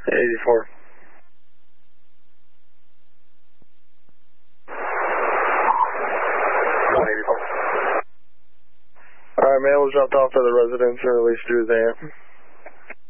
84. Alright, male was dropped off at the residence and released through the van.